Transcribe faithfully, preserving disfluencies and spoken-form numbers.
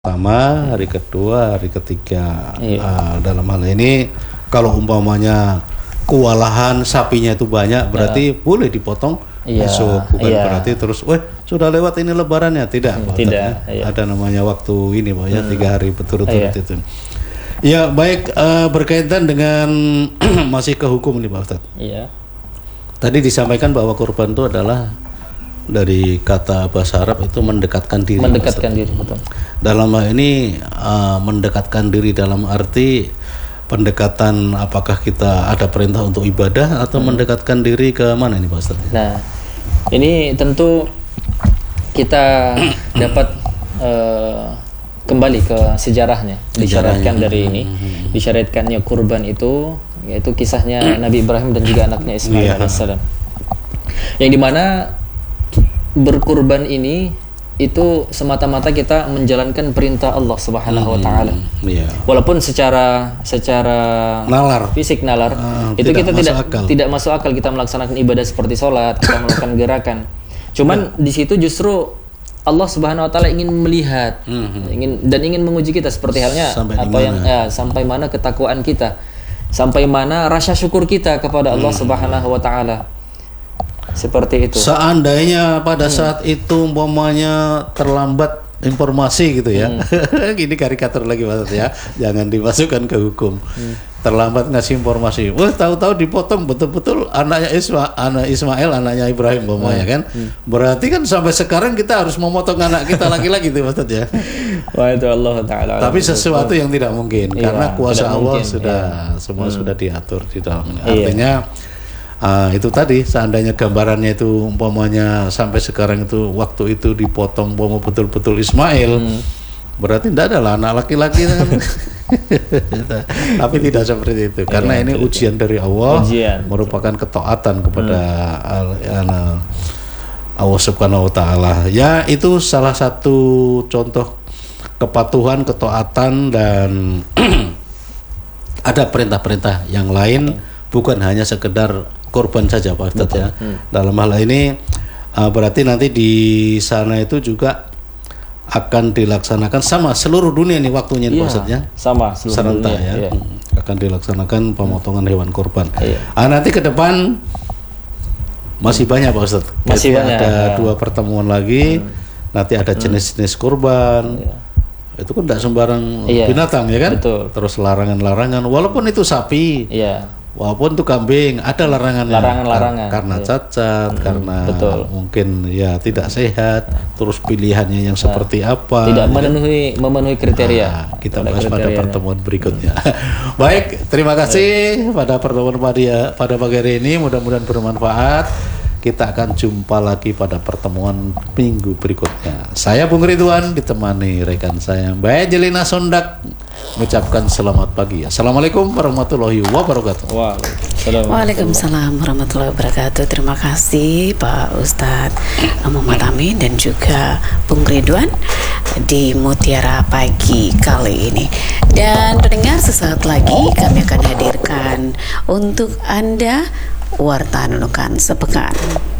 pertama, hari kedua, hari ketiga. Iya. Uh, dalam hal ini kalau umpamanya kewalahan sapinya itu banyak, berarti ya. boleh dipotong Iya. besok, bukan Iya. berarti terus, weh sudah lewat ini lebarannya, tidak. Hmm, Pak, tidak. ya. Iya. Ada namanya waktu ini, Pak, ya, Hmm. tiga hari berturut-turut Iya. itu. Ya baik, uh, berkaitan dengan masih ke hukum nih Pak Ustadz. Iya. Tadi disampaikan bahwa korban itu adalah dari kata bahasa Arab itu mendekatkan diri. Mendekatkan diri, betul. Dalam hal ini uh, mendekatkan diri dalam arti pendekatan apakah kita ada perintah untuk ibadah atau hmm. mendekatkan diri ke mana ini Pak Ustadz? Nah, ini tentu kita dapat uh, kembali ke sejarahnya. Disyariatkan dari ini, hmm. disyariatkannya kurban itu yaitu kisahnya Nabi Ibrahim dan juga anaknya Ismail yeah. alaihissalam. Yang dimana berkurban ini itu semata-mata kita menjalankan perintah Allah Subhanahu wa taala. Hmm, iya. Walaupun secara secara nalar, fisik nalar, uh, itu kita tidak akal. tidak masuk akal kita melaksanakan ibadah seperti sholat, kita melakukan gerakan. Cuman ya. di situ justru Allah Subhanahu wa taala ingin melihat, hmm. ingin dan ingin menguji kita seperti halnya sampai apa yang ya, sampai mana ketakwaan kita, sampai mana rasa syukur kita kepada Allah hmm. Subhanahu wa taala. Seperti itu. Seandainya pada hmm. saat itu umpamanya terlambat informasi gitu ya. Hmm. Ini karikatur lagi maksud ya. Jangan dimasukkan ke hukum. Hmm. Terlambat ngasih informasi. Wah, tahu-tahu dipotong betul-betul anaknya Isma, anak Ismail, anaknya Ibrahim umpamanya hmm. kan. Hmm. Berarti kan sampai sekarang kita harus memotong anak kita lagi-lagi itu maksud ya. Wah, itu Allah taala. Tapi sesuatu yang tidak mungkin iya, karena kuasa Allah mungkin. sudah iya. semua hmm. sudah diatur di dalamnya. Iya. Artinya Uh, itu tadi seandainya gambarannya itu umpamanya sampai sekarang itu waktu itu dipotong umpama betul-betul Ismail hmm. berarti tidak ada lah anak laki-laki tapi tidak seperti itu karena ya, ini ujian dari Allah ujian. merupakan ketaatan kepada hmm. Allah Subhanahu wa taala. Ya itu salah satu contoh kepatuhan, ketaatan dan ada perintah-perintah yang lain hmm. bukan hanya sekedar korban saja Pak Ustadz ya. Hmm. Dalam hal ini uh, berarti nanti di sana itu juga akan dilaksanakan sama seluruh dunia nih waktunya nih Pak Ustadz ya. Sama seluruh serentak dunia, ya. Iya. Hmm. Akan dilaksanakan pemotongan hmm. hewan korban. Iya. Ah, nanti ke depan masih banyak Pak Ustadz. Masih banyak. Ada ya. dua pertemuan lagi. Hmm. Nanti ada jenis-jenis korban. Iya. Itu kan tidak sembarang iya. binatang ya kan. Betul. Terus larangan-larangan walaupun itu sapi. Iya. Walaupun itu kambing ada larangannya larangan-larangan Kar karena iya. cacat, hmm, karena betul. mungkin ya tidak sehat, terus pilihannya yang nah, seperti apa, tidak memenuhi ya? memenuhi kriteria. Nah, kita bahas pada pertemuan berikutnya. Baik, terima kasih ya. pada pertemuan pada pada pagi hari ini, mudah-mudahan bermanfaat. Kita akan jumpa lagi pada pertemuan minggu berikutnya. Saya Bung Ridwan ditemani rekan saya Mbak Jelina Sondak mengucapkan selamat pagi. Assalamualaikum warahmatullahi wabarakatuh. Waalaikumsalam warahmatullahi wabarakatuh. Terima kasih Pak Ustadz Muhammad Amin dan juga Bung Ridwan di Mutiara Pagi kali ini. Dan pendengar, sesaat lagi kami akan hadirkan untuk Anda Warta Nunukan Sepekan.